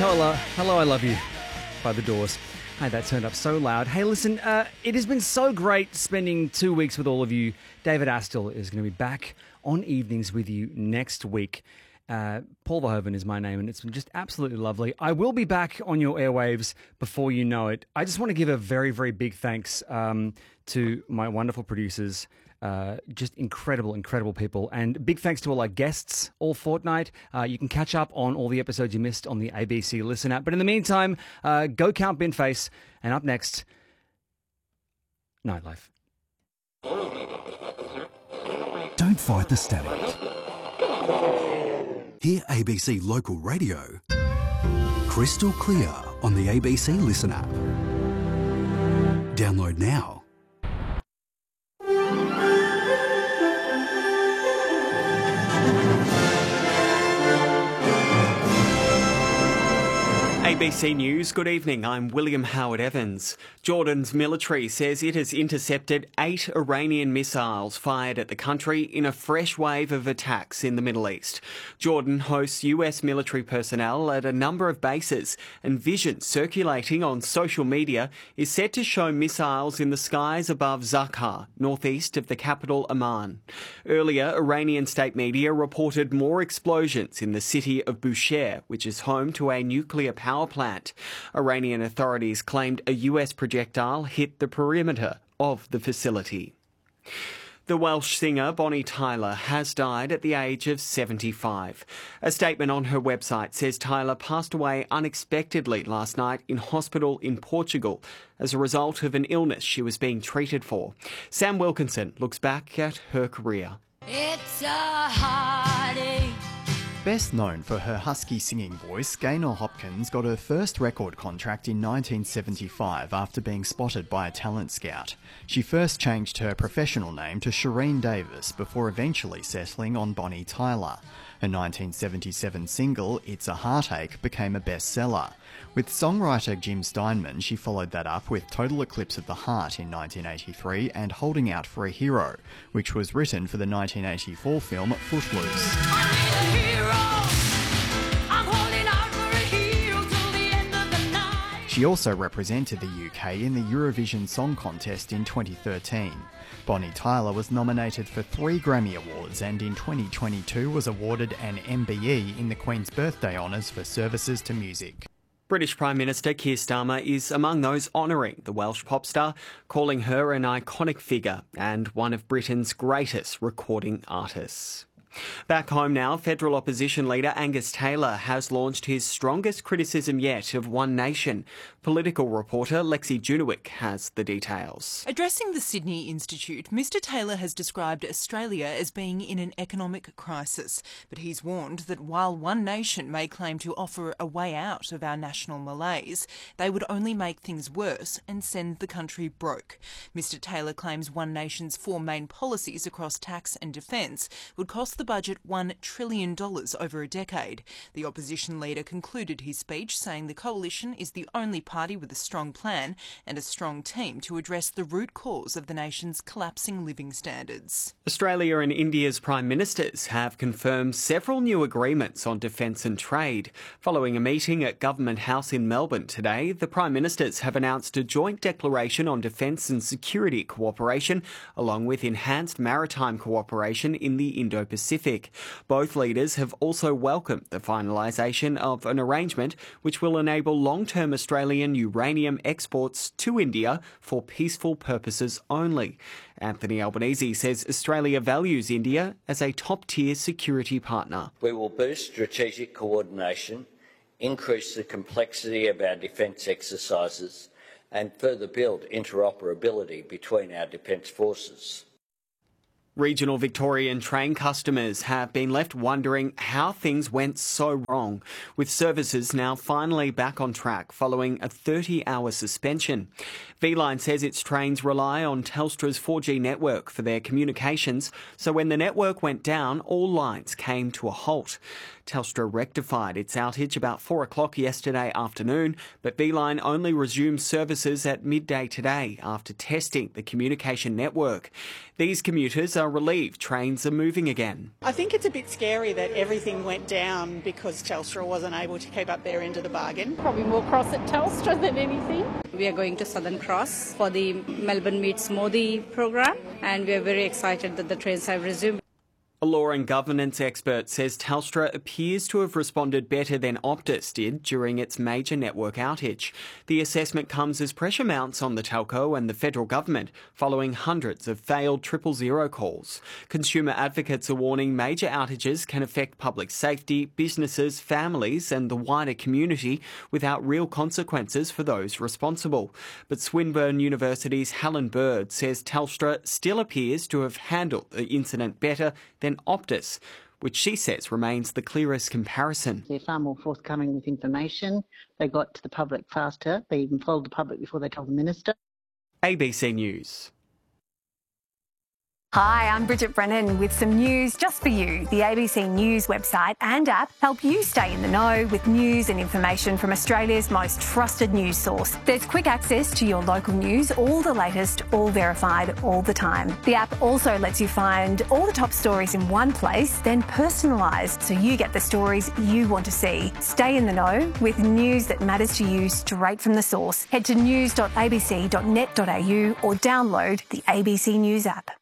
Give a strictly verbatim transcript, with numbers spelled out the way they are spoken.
Hello, hello, I love you by The Doors. Hey, that turned up so loud. Hey, listen, uh, it has been so great spending two weeks with all of you. David Astle is going to be back on evenings with you next week. Uh, Paul Verhoeven is my name, and it's been just absolutely lovely. I will be back on your airwaves before you know it. I just want to give a very, very big thanks um, to my wonderful producers. Uh, just incredible, incredible people. And big thanks to all our guests all fortnight. Uh, you can catch up on all the episodes you missed on the A B C Listen app. But in the meantime, uh, go count Binface. And up next, Nightlife. Don't fight the static. Hear A B C Local Radio crystal clear on the A B C Listen app. Download now. A B C News, good evening. I'm William Howard Evans. Jordan's military says it has intercepted eight Iranian missiles fired at the country in a fresh wave of attacks in the Middle East. Jordan hosts U S military personnel at a number of bases, and vision circulating on social media is said to show missiles in the skies above Zakhar, northeast of the capital Amman. Earlier, Iranian state media reported more explosions in the city of Bushehr, which is home to a nuclear power plant. Iranian authorities claimed a U S projectile hit the perimeter of the facility. The Welsh singer Bonnie Tyler has died at the age of seventy-five. A statement on her website says Tyler passed away unexpectedly last night in hospital in Portugal as a result of an illness she was being treated for. Sam Wilkinson looks back at her career. It's a heartache. Best known for her husky singing voice, Gaynor Hopkins got her first record contract in nineteen seventy-five after being spotted by a talent scout. She first changed her professional name to Shireen Davis before eventually settling on Bonnie Tyler. Her nineteen seventy-seven single, It's a Heartache, became a bestseller. With songwriter Jim Steinman, she followed that up with Total Eclipse of the Heart in nineteen eighty-three and Holding Out for a Hero, which was written for the nineteen eighty-four film Footloose. She also represented the U K in the Eurovision Song Contest in twenty thirteen. Bonnie Tyler was nominated for three Grammy Awards and in twenty twenty-two was awarded an M B E in the Queen's Birthday Honours for services to music. British Prime Minister Keir Starmer is among those honouring the Welsh pop star, calling her an iconic figure and one of Britain's greatest recording artists. Back home now, federal opposition leader Angus Taylor has launched his strongest criticism yet of One Nation. Political reporter Lexi Junewick has the details. Addressing the Sydney Institute, Mr Taylor has described Australia as being in an economic crisis, but he's warned that while One Nation may claim to offer a way out of our national malaise, they would only make things worse and send the country broke. Mr Taylor claims One Nation's four main policies across tax and defence would cost the budget one trillion dollars over a decade. The opposition leader concluded his speech saying the coalition is the only party with a strong plan and a strong team to address the root cause of the nation's collapsing living standards. Australia and India's prime ministers have confirmed several new agreements on defence and trade. Following a meeting at Government House in Melbourne today, the prime ministers have announced a joint declaration on defence and security cooperation, along with enhanced maritime cooperation in the Indo-Pacific. Both leaders have also welcomed the finalisation of an arrangement which will enable long-term Australian uranium exports to India for peaceful purposes only. Anthony Albanese says Australia values India as a top-tier security partner. We will boost strategic coordination, increase the complexity of our defence exercises and further build interoperability between our defence forces. Regional Victorian train customers have been left wondering how things went so wrong, with services now finally back on track following a thirty-hour suspension. V-Line says its trains rely on Telstra's four G network for their communications, so when the network went down, all lines came to a halt. Telstra rectified its outage about four o'clock yesterday afternoon, but Beeline only resumed services at midday today after testing the communication network. These commuters are relieved trains are moving again. I think it's a bit scary that everything went down because Telstra wasn't able to keep up their end of the bargain. Probably more cross at Telstra than anything. We are going to Southern Cross for the Melbourne Meets Modi program, and we are very excited that the trains have resumed. A law and governance expert says Telstra appears to have responded better than Optus did during its major network outage. The assessment comes as pressure mounts on the telco and the federal government following hundreds of failed triple zero calls. Consumer advocates are warning major outages can affect public safety, businesses, families and the wider community without real consequences for those responsible. But Swinburne University's Helen Bird says Telstra still appears to have handled the incident better than Optus, which she says remains the clearest comparison. They're far more forthcoming with information. They got to the public faster. They even told the public before they told the minister. A B C News. Hi, I'm Bridget Brennan with some news just for you. The A B C News website and app help you stay in the know with news and information from Australia's most trusted news source. There's quick access to your local news, all the latest, all verified, all the time. The app also lets you find all the top stories in one place, then personalised so you get the stories you want to see. Stay in the know with news that matters to you straight from the source. Head to news dot a b c dot net dot a u or download the A B C News app.